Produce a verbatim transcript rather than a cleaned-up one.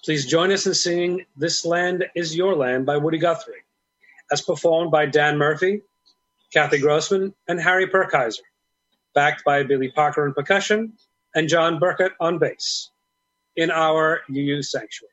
Please join us in singing This Land Is Your Land by Woody Guthrie, as performed by Dan Murphy, Kathy Grossman, and Harry Perkaiser, backed by Billy Parker on percussion and John Burkett on bass, in our U U Sanctuary.